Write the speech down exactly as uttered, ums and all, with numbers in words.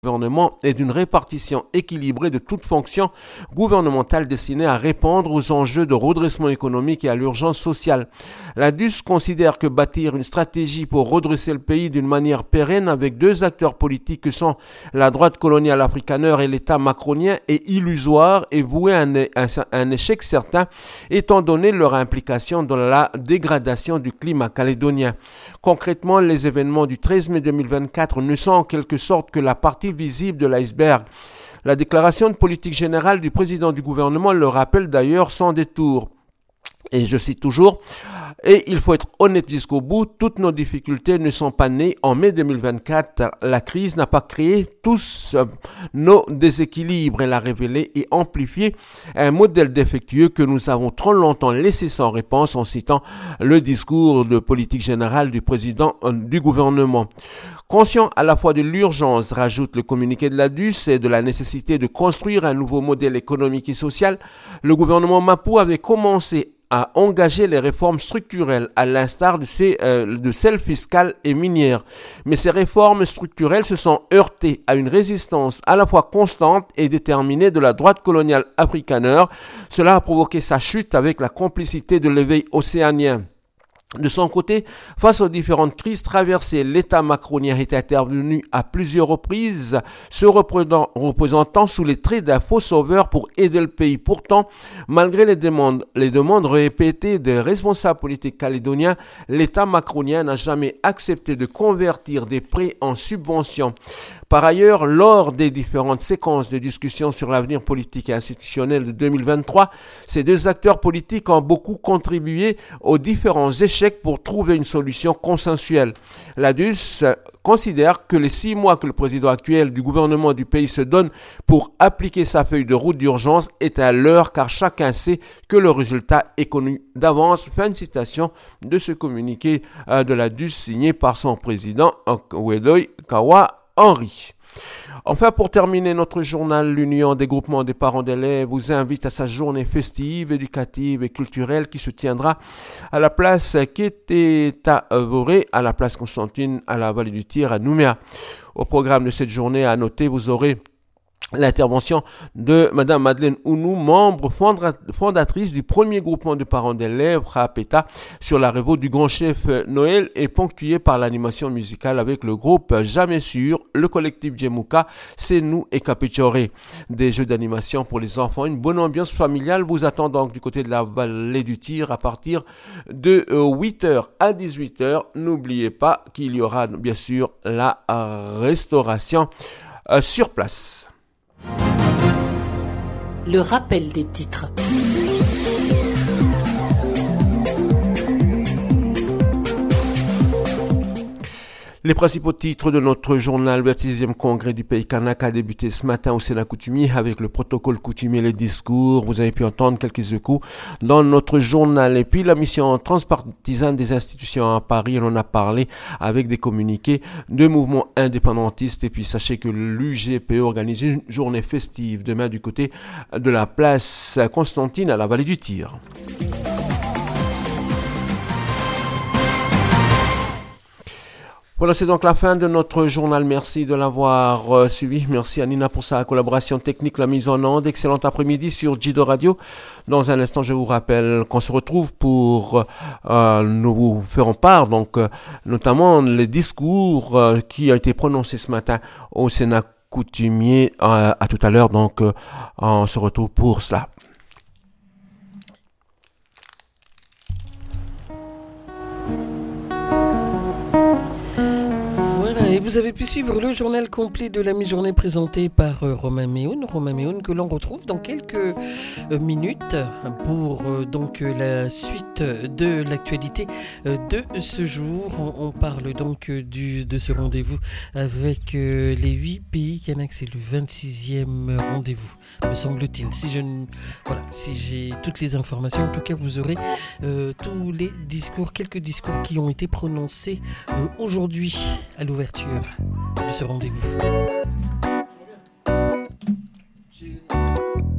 gouvernement et d'une répartition équilibrée de toute fonction gouvernementale destinée à répondre aux enjeux de redressement économique et à l'urgence sociale. La D U S considère que bâtir une stratégie pour redresser le pays d'une manière pérenne avec deux acteurs politiques que sont la droite coloniale afrikaneur et l'État macronien est illusoire et voué à un, un, un échec certain étant donné leur implication dans la dégradation du climat calédonien. Concrètement, les événements du treize mai deux mille vingt-quatre ne sont en quelque sorte que la partie visible de l'iceberg. La déclaration de politique générale du président du gouvernement le rappelle d'ailleurs sans détour. Et je cite toujours, « Et il faut être honnête jusqu'au bout, toutes nos difficultés ne sont pas nées en mai deux mille vingt-quatre. La crise n'a pas créé tous nos déséquilibres. Elle a révélé et amplifié un modèle défectueux que nous avons trop longtemps laissé sans réponse » en citant le discours de politique générale du président du gouvernement. Conscient à la fois de l'urgence, rajoute le communiqué de la D U S, et de la nécessité de construire un nouveau modèle économique et social, le gouvernement Mapou avait commencé à engager les réformes structurelles à l'instar de, ces, euh, de celles fiscales et minières. Mais ces réformes structurelles se sont heurtées à une résistance à la fois constante et déterminée de la droite coloniale afrikaneur. Cela a provoqué sa chute avec la complicité de l'éveil océanien. De son côté, face aux différentes crises traversées, l'État macronien est intervenu à plusieurs reprises, se représentant sous les traits d'un faux sauveur pour aider le pays. Pourtant, malgré les demandes, les demandes répétées des responsables politiques calédoniens, l'État macronien n'a jamais accepté de convertir des prêts en subventions. Par ailleurs, lors des différentes séquences de discussions sur l'avenir politique et institutionnel de deux mille vingt-trois, ces deux acteurs politiques ont beaucoup contribué aux différents échecs pour trouver une solution consensuelle. La D U S considère que les six mois que le président actuel du gouvernement du pays se donne pour appliquer sa feuille de route d'urgence est à l'heure car chacun sait que le résultat est connu d'avance. Fin de citation de ce communiqué de la D U S signé par son président Wedoy Kawa Henry. Enfin, pour terminer notre journal, l'Union des groupements des parents d'élèves vous invite à sa journée festive, éducative et culturelle qui se tiendra à la place Kététa-Voré, à la place Constantine, à la vallée du Tir, à Nouméa. Au programme de cette journée, à noter, vous aurez l'intervention de Madame Madeleine Ounou, membre fondatrice du premier groupement de parents d'élèves, Rapeta, sur la révolte du grand chef Noël, et ponctuée par l'animation musicale avec le groupe Jamais Sûr, le collectif Djemouka, C'est Nous et Capichoré. Des jeux d'animation pour les enfants, une bonne ambiance familiale vous attend donc du côté de la vallée du Tir à partir de huit heures à dix-huit heures. N'oubliez pas qu'il y aura bien sûr la restauration sur place. Le rappel des titres. Les principaux titres de notre journal. Le sixième congrès du pays kanak a débuté ce matin au Sénat coutumier avec le protocole coutumier et les discours. Vous avez pu entendre quelques échos dans notre journal. Et puis la mission transpartisane des institutions à Paris, on en a parlé avec des communiqués de mouvements indépendantistes. Et puis sachez que l'U G P organise une journée festive demain du côté de la place Constantine à la vallée du Tir. Voilà, c'est donc la fin de notre journal. Merci de l'avoir euh, suivi. Merci à Nina pour sa collaboration technique, la mise en onde. Excellent après-midi sur Jido Radio. Dans un instant, je vous rappelle qu'on se retrouve pour euh, nous vous ferons part, donc euh, notamment les discours euh, qui ont été prononcés ce matin au Sénat coutumier. Euh, à tout à l'heure, donc euh, on se retrouve pour cela. Et vous avez pu suivre le journal complet de la mi-journée présenté par euh, Romain Méhoun. Romain Méhoun que l'on retrouve dans quelques euh, minutes pour euh, donc euh, la suite de l'actualité euh, de ce jour. On, on parle donc euh, du, de ce rendez-vous avec euh, les huit pays kanak. C'est le vingt-sixième rendez-vous, me semble-t-il. Si je ne, voilà, si j'ai toutes les informations, en tout cas vous aurez euh, tous les discours, quelques discours qui ont été prononcés euh, aujourd'hui à l'ouverture de ce rendez-vous.